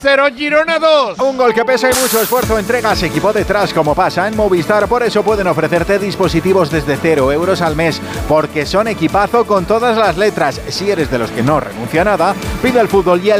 0, Girona 2. Un gol que pesa y mucho esfuerzo entregas equipo detrás, como pasa en Movistar. Por eso pueden ofrecerte dispositivos desde 0 euros al mes, porque son equipazo con todas las letras. Si eres de los que no renuncia a nada, pide el fútbol y el